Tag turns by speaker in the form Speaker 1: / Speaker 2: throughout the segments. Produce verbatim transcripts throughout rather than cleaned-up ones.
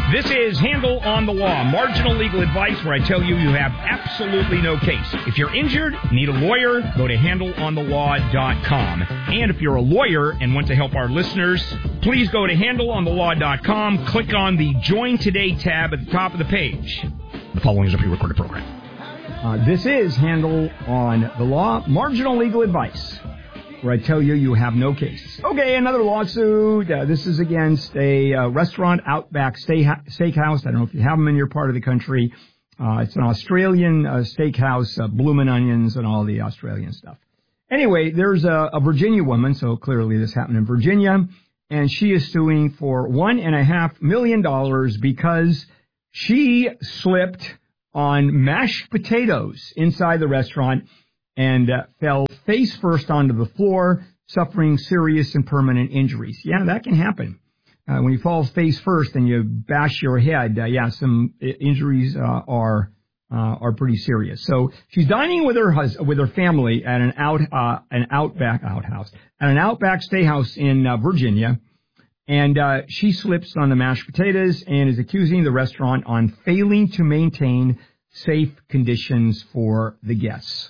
Speaker 1: This is Handle on the Law, marginal legal advice where I tell you you have absolutely no case. If you're injured, need a lawyer, go to handle on the law dot com. And if you're a lawyer and want to help our listeners, please go to handle on the law dot com, click on the Join Today tab at the top of the page. The following is a pre-recorded program. Uh, this is Handle on the Law, marginal legal advice, where I tell you you have no case. Okay, another lawsuit. Uh, this is against a uh, restaurant, Outback Steakhouse. I don't know if you have them in your part of the country. Uh, it's an Australian uh, steakhouse, uh, bloomin' onions and all the Australian stuff. Anyway, there's a, a Virginia woman, so clearly this happened in Virginia, and she is suing for one and a half million dollars because she slipped on mashed potatoes inside the restaurant and uh, fell face first onto the floor, suffering serious and permanent injuries. Yeah, that can happen. Uh, when you fall face first and you bash your head, uh, yeah, some injuries uh, are uh, are pretty serious. So she's dining with her hus- with her family at an out uh, an Outback outhouse at an Outback Steakhouse in uh, Virginia, and uh, she slips on the mashed potatoes and is accusing the restaurant on failing to maintain safe conditions for the guests.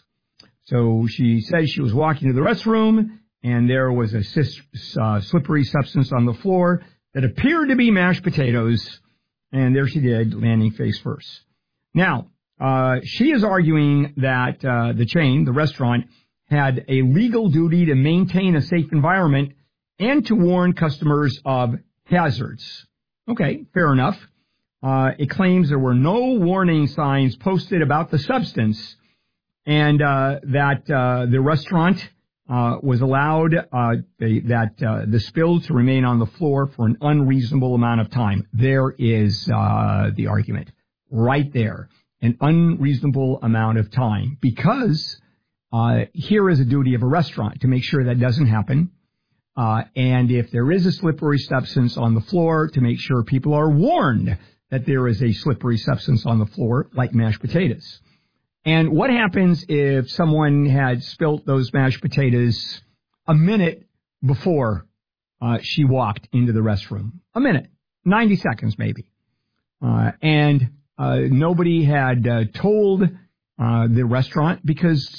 Speaker 1: So she says she was walking to the restroom, and there was a sis, uh, slippery substance on the floor that appeared to be mashed potatoes, and there she did, landing face first. Now, uh, she is arguing that uh, the chain, the restaurant, had a legal duty to maintain a safe environment and to warn customers of hazards. Okay, fair enough. Uh, it claims there were no warning signs posted about the substance, and uh, that uh, the restaurant uh, was allowed uh, the, that uh, the spill to remain on the floor for an unreasonable amount of time. There is uh, the argument right there, an unreasonable amount of time, because uh, here is a duty of a restaurant to make sure that doesn't happen. Uh, and if there is a slippery substance on the floor, to make sure people are warned that there is a slippery substance on the floor, like mashed potatoes. And what happens if someone had spilt those mashed potatoes a minute before uh, she walked into the restroom? A minute, ninety seconds maybe. Uh, and uh, nobody had uh, told uh, the restaurant, because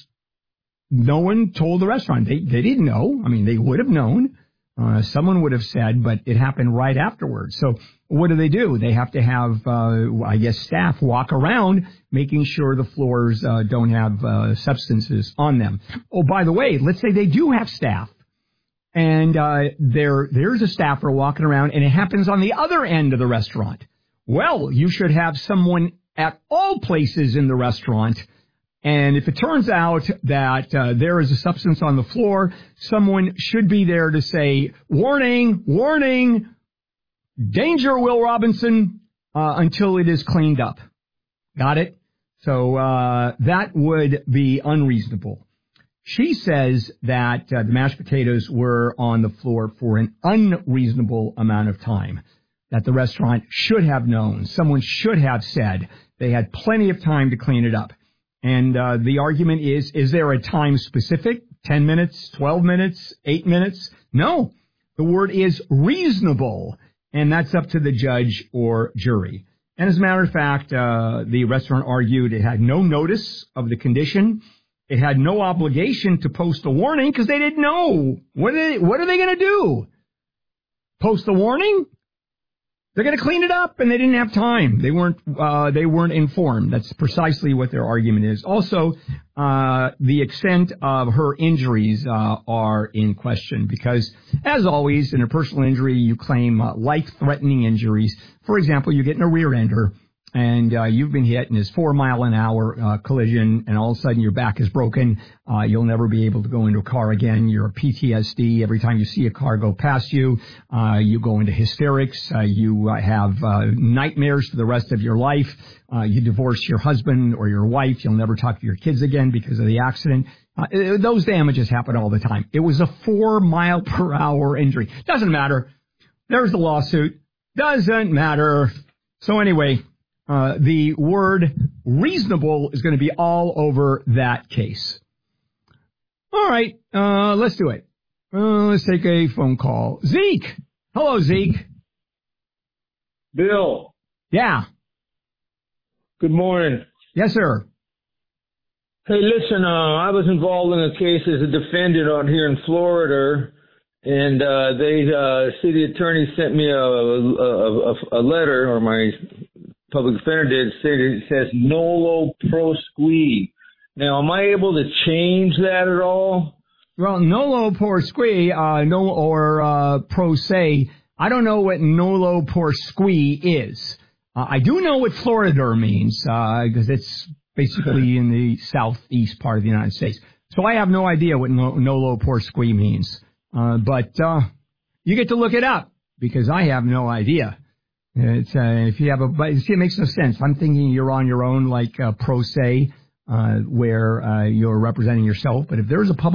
Speaker 1: no one told the restaurant. They, they didn't know. I mean, they would have known. Uh, someone would have said, but it happened right afterwards. So what do they do? They have to have, uh, I guess, staff walk around making sure the floors uh, don't have uh, substances on them. Oh, by the way, let's say they do have staff, and uh, there there's a staffer walking around, and it happens on the other end of the restaurant. Well, you should have someone at all places in the restaurant. And if it turns out that uh, there is a substance on the floor, someone should be there to say, warning, warning, danger, Will Robinson, uh, until it is cleaned up. Got it? So uh, that would be unreasonable. She says that uh, the mashed potatoes were on the floor for an unreasonable amount of time, that the restaurant should have known, someone should have said they had plenty of time to clean it up. And uh, the argument is, is there a time specific? ten minutes, twelve minutes, eight minutes? No. The word is reasonable, and that's up to the judge or jury. And as a matter of fact, uh, the restaurant argued it had no notice of the condition. It had no obligation to post a warning because they didn't know. What are they, what are they going to do? Post a warning? They're going to clean it up, and they didn't have time. They weren't. Uh, they weren't informed. That's precisely what their argument is. Also, uh, the extent of her injuries uh, are in question because, as always, in a personal injury, you claim uh, life-threatening injuries. For example, you get in a rear ender, and uh, you've been hit in this four mile an hour uh, collision, and all of a sudden your back is broken. Uh, you'll never be able to go into a car again. You're a P T S D. Every time you see a car go past you, uh, you go into hysterics. Uh, you uh, have uh, nightmares for the rest of your life. Uh, you divorce your husband or your wife. You'll never talk to your kids again because of the accident. Uh, it, those damages happen all the time. It was a four mile per hour injury. Doesn't matter. There's the lawsuit. Doesn't matter. So anyway, Uh, the word reasonable is going to be all over that case. All right, uh, let's do it. Uh, let's take a phone call. Zeke. Hello, Zeke.
Speaker 2: Bill,
Speaker 1: Yeah.
Speaker 2: Good morning.
Speaker 1: Yes, sir.
Speaker 2: Hey, listen, uh, I was involved in a case as a defendant out here in Florida, and uh, they, uh, city attorney sent me a, a, a, a letter, or my public defender did, it says nolo prosque. Now, am I able to change that at all?
Speaker 1: Well, nolo prosque, uh, no, or uh, pro se, I don't know what nolo prosque is. Uh, I do know what Florida means, because uh, it's basically in the southeast part of the United States. So I have no idea what no, nolo prosque means. Uh, but uh, you get to look it up, because I have no idea. It's uh, if you have a, but see, it makes no sense. I'm thinking you're on your own, like uh, pro se, uh, where uh, you're representing yourself. But if there's a public